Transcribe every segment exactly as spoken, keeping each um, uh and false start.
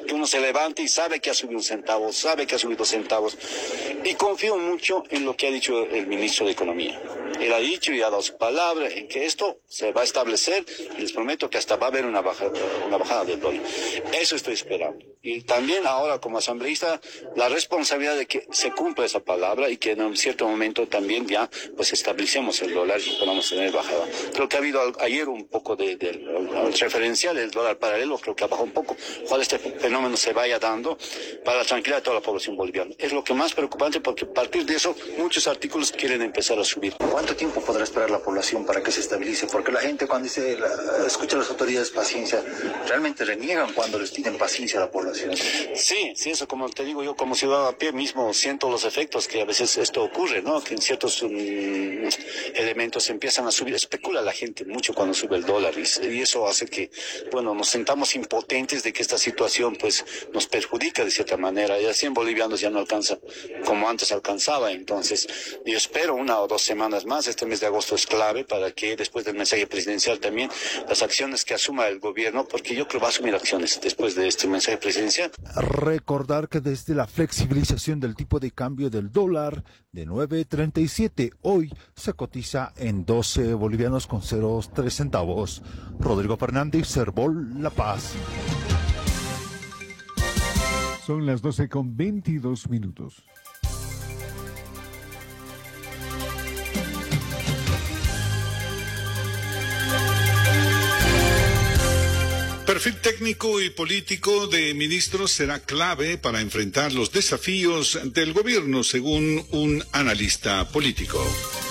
que uno se levante y sabe que ha subido un centavo, sabe que ha subido dos centavos. Y confío mucho en lo que ha dicho el ministro de Economía. Él ha dicho y ha dado su palabra en que esto se va a establecer y les prometo que hasta va a haber una bajada, una bajada del dólar. Eso estoy esperando. Y también ahora como asambleísta la responsabilidad de que se cumpla esa palabra y que en un cierto momento también ya pues establecemos el dólar y podamos tener bajada. Creo que ha habido ayer un poco de, de, de referencial, el dólar paralelo creo que ha bajado un poco. Ojalá este fenómeno se vaya dando para la tranquilidad de toda la población boliviana. Es lo que más preocupante porque a partir de eso muchos artículos quieren empezar a subir. ¿Cuánto tiempo podrá esperar la población para que se estabilice? Porque la gente cuando dice, la, escucha a las autoridades paciencia, realmente reniegan cuando les piden paciencia a la población. Sí, sí, eso como te digo yo, como ciudadano a pie mismo siento los efectos que a veces esto ocurre, ¿no? Que en ciertos um, elementos empiezan a subir, especula la gente mucho cuando sube el dólar y, y eso hace que, bueno, nos sentamos impotentes de que esta situación pues nos perjudica de cierta manera y así en bolivianos ya no alcanza como antes alcanzaba, entonces yo espero una o dos semanas más, este mes de agosto es clave para que después del mensaje presidencial también las acciones que asuma el gobierno, porque yo creo que va a asumir acciones después de este mensaje presidencial. Recordar que desde la flexibilización del tipo de cambio del dólar de nueve treinta y siete, hoy se cotiza en doce bolivianos con cero tres centavos. Rodrigo Fernández, Servol, La Paz. Son las doce con veintidós minutos. Perfil técnico y político de ministros será clave para enfrentar los desafíos del gobierno, según un analista político.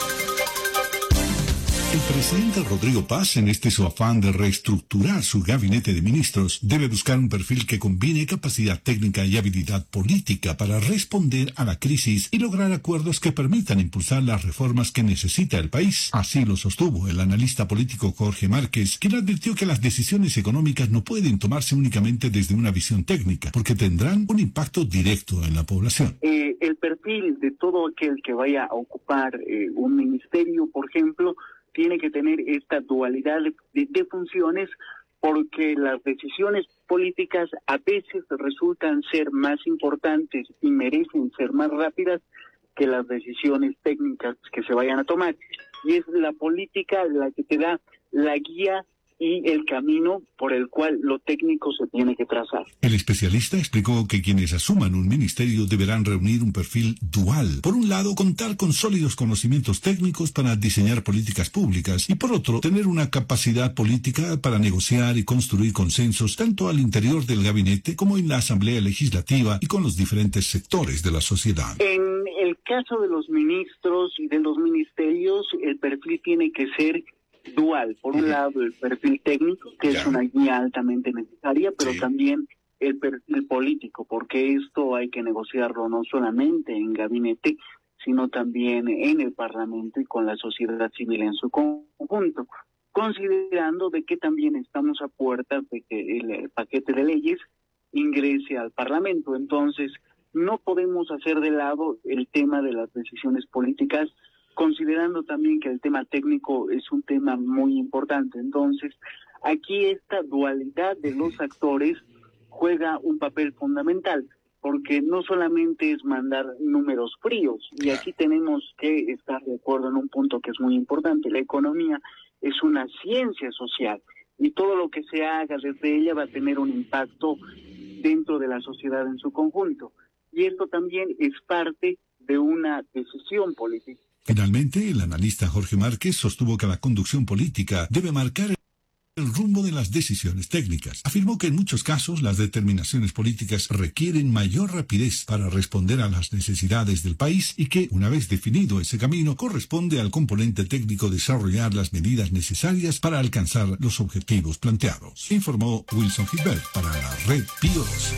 El presidente Rodrigo Paz, en este su afán de reestructurar su gabinete de ministros, debe buscar un perfil que combine capacidad técnica y habilidad política para responder a la crisis y lograr acuerdos que permitan impulsar las reformas que necesita el país. Así lo sostuvo el analista político Jorge Márquez, quien advirtió que las decisiones económicas no pueden tomarse únicamente desde una visión técnica, porque tendrán un impacto directo en la población. Eh, el perfil de todo aquel que vaya a ocupar eh, un ministerio, por ejemplo, tiene que tener esta dualidad de, de funciones, porque las decisiones políticas a veces resultan ser más importantes y merecen ser más rápidas que las decisiones técnicas que se vayan a tomar. Y es la política la que te da la guía y el camino por el cual lo técnico se tiene que trazar. El especialista explicó que quienes asuman un ministerio deberán reunir un perfil dual. Por un lado, contar con sólidos conocimientos técnicos para diseñar políticas públicas y por otro, tener una capacidad política para negociar y construir consensos tanto al interior del gabinete como en la Asamblea Legislativa y con los diferentes sectores de la sociedad. En el caso de los ministros y de los ministerios, el perfil tiene que ser dual. Por un lado, el perfil técnico, que ya es una guía altamente necesaria, pero sí, también el perfil político, porque esto hay que negociarlo no solamente en gabinete, sino también en el Parlamento y con la sociedad civil en su conjunto, considerando de que también estamos a puertas de que el paquete de leyes ingrese al Parlamento. Entonces, no podemos hacer de lado el tema de las decisiones políticas, considerando también que el tema técnico es un tema muy importante. Entonces, aquí esta dualidad de los actores juega un papel fundamental, porque no solamente es mandar números fríos, y aquí tenemos que estar de acuerdo en un punto que es muy importante. La economía es una ciencia social, y todo lo que se haga desde ella va a tener un impacto dentro de la sociedad en su conjunto. Y esto también es parte de una decisión política. Finalmente, el analista Jorge Márquez sostuvo que la conducción política debe marcar el rumbo de las decisiones técnicas. Afirmó que en muchos casos las determinaciones políticas requieren mayor rapidez para responder a las necesidades del país y que, una vez definido ese camino, corresponde al componente técnico desarrollar las medidas necesarias para alcanzar los objetivos planteados. Informó Wilson Gilbert para la Red Píos.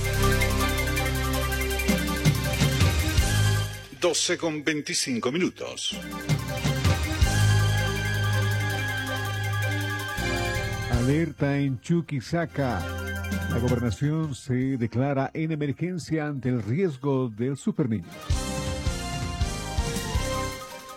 doce con veinticinco minutos. Alerta en Chuquisaca. La gobernación se declara en emergencia ante el riesgo del superniño.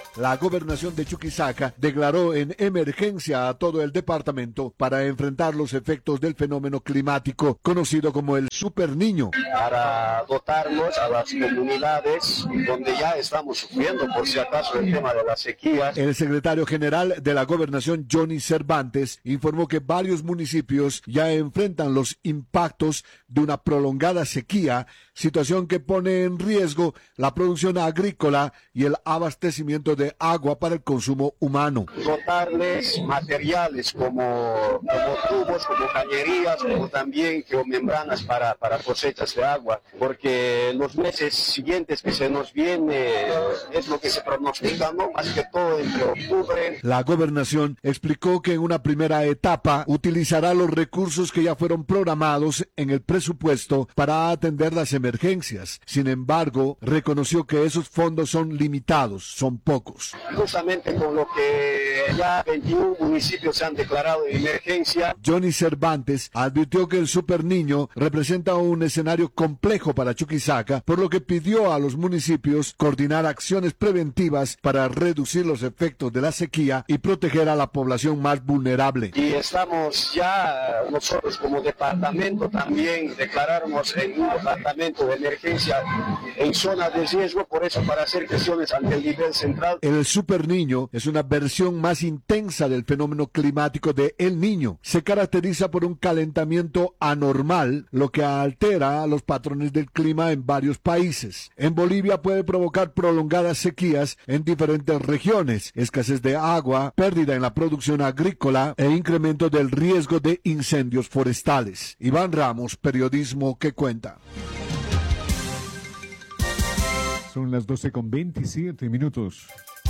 la gobernación de Chuquisaca declaró en emergencia a todo el departamento para enfrentar los efectos del fenómeno climático conocido como el Super Niño. Para dotarnos a las comunidades donde ya estamos sufriendo, por si acaso, el tema de la sequía. El secretario general de la gobernación, Johnny Cervantes, informó que varios municipios ya enfrentan los impactos de una prolongada sequía, situación que pone en riesgo la producción agrícola y el abastecimiento de agua para el consumo humano. Dotarles materiales como, como tubos, como cañerías, como también geomembranas para, para cosechas de agua, porque los meses siguientes que se nos viene es lo que se pronostica, ¿no? Más que todo entre octubre. La gobernación explicó que en una primera etapa utilizará los recursos que ya fueron programados en el presupuesto para atender las emergencias. Sin embargo, reconoció que esos fondos son limitados, son pocos. Justamente con lo que ya veintiún municipios se han declarado en emergencia. Johnny Cervantes advirtió que el Super Niño representa un escenario complejo para Chuquisaca, por lo que pidió a los municipios coordinar acciones preventivas para reducir los efectos de la sequía y proteger a la población más vulnerable. Y estamos ya nosotros como departamento también declararnos en un departamento de emergencia en zona de riesgo, por eso para hacer gestiones ante el nivel central. El Super Niño es una versión más intensa del fenómeno climático de El Niño. Se caracteriza por un calentamiento anormal, lo que altera los patrones del clima en varios países. En Bolivia puede provocar prolongadas sequías en diferentes regiones, escasez de agua, pérdida en la producción agrícola e incremento del riesgo de incendios forestales. Iván Ramos, periodismo que cuenta. Son las doce con veintisiete minutos.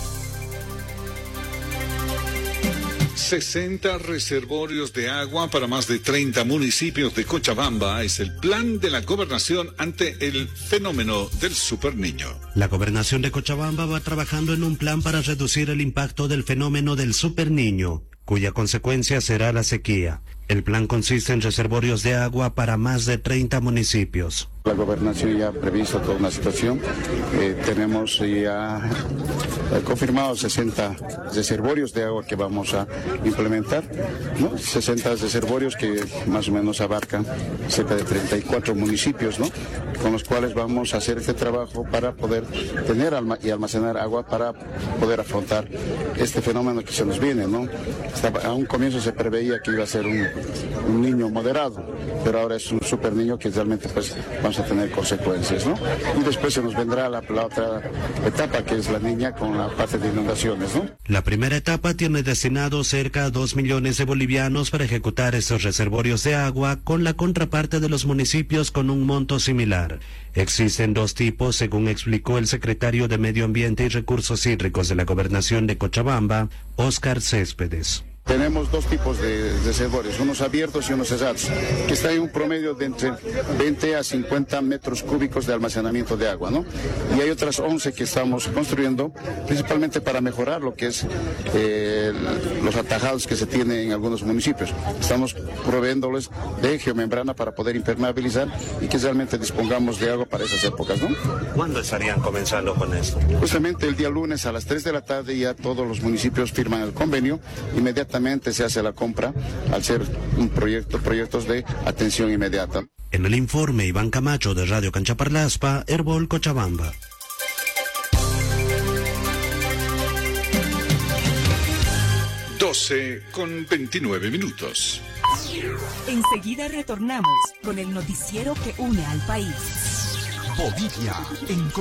sesenta reservorios de agua para más de treinta municipios de Cochabamba es el plan de la gobernación ante el fenómeno del Super Niño. La gobernación de Cochabamba va trabajando en un plan para reducir el impacto del fenómeno del Super Niño, cuya consecuencia será la sequía. El plan consiste en reservorios de agua para más de treinta municipios. La gobernación ya ha previsto toda una situación. Eh, tenemos ya eh, confirmado sesenta reservorios de agua que vamos a implementar, ¿no? sesenta reservorios que más o menos abarcan cerca de treinta y cuatro municipios, ¿no? Con los cuales vamos a hacer este trabajo para poder tener alma y almacenar agua para poder afrontar este fenómeno que se nos viene, ¿no? Estaba, a un comienzo se preveía que iba a ser un, un niño moderado, pero ahora es un super niño que realmente pues vamos a tener consecuencias, ¿no? Y después se nos vendrá la, la otra etapa, que es la niña con la parte de inundaciones, ¿no? La primera etapa tiene destinado cerca a dos millones de bolivianos para ejecutar estos reservorios de agua, con la contraparte de los municipios con un monto similar. Existen dos tipos, según explicó el secretario de Medio Ambiente y Recursos Hídricos de la Gobernación de Cochabamba, Óscar Céspedes. Tenemos dos tipos de reservorios, unos abiertos y unos cerrados, que están en un promedio de entre veinte a cincuenta metros cúbicos de almacenamiento de agua, ¿no? Y hay otras once que estamos construyendo, principalmente para mejorar lo que es eh, los atajados que se tienen en algunos municipios. Estamos proveyéndoles de geomembrana para poder impermeabilizar y que realmente dispongamos de agua para esas épocas, ¿no? ¿Cuándo estarían comenzando con esto? Justamente el día lunes a las tres de la tarde ya todos los municipios firman el convenio, inmediatamente se hace la compra al ser un proyecto, proyectos de atención inmediata. En el informe, Iván Camacho de Radio Canchaparlaspa, Herbol, Cochabamba. doce con veintinueve minutos. Enseguida retornamos con el noticiero que une al país. Bolivia en